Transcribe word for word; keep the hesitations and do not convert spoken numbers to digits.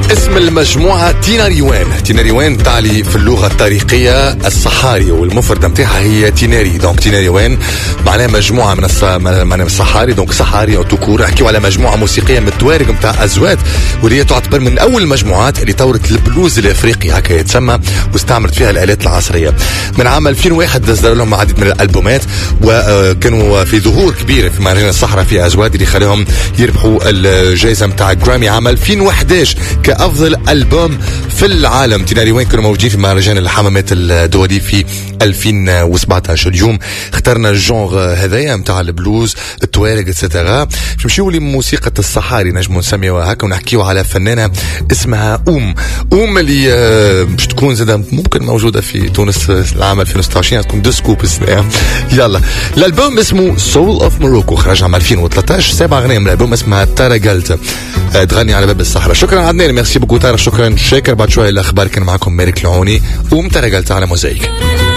اسم المجموعة تيناريوان. تيناريوان تعني في اللغة الطريقية الصحاري، والمفردة متاعها هي تيناري. دونك تيناريوان معناها مجموعة من الص... من الصحاري، دونك صحاري أو تكور. نحكيو على مجموعة موسيقية من التوارق متاع أزوات، واللي تعتبر من أول المجموعات اللي طورت البلوز الأفريقي هكا يتسمى، واستعملت فيها الآلات العصرية. من عام ألفين وواحد أصدر لهم عدد من الألبومات، وكانوا في ظهور كبير في مهرجان الصحراء في أزواد اللي خلاهم يربحوا الجائزة متاع جرامي عام ألفين وإحدى عشر كأفضل ألبوم في العالم. تيناريوان كانوا موجودين في مهرجان الحمامات الدولي في ألفين وسبعة عشر. اليوم اخترنا الجونغ هذايا متاع البلوز التوارق اتسترا. باش نمشيو لموسيقى الصحاري نجمو نسميوها هكا، ونحكيو على فنانة اسمها أم أم اللي باش تكون زادا ممكن موجودة في تونس العام ألفين وستة وعشرين، تكون دو سكوب السنة. يلا الألبوم اسمه Soul of Morocco، خرج عام ألفين وثلاثة عشر. سبع أغنية من الألبوم اسمها تارقلت، تغني على باب الصحراء. شكرا عدنان، ميرسي بوكو تارا، شكرا شاكر. بعد شوية الأخبار كان معكم مالك العوني ومتارقلت على موزايك.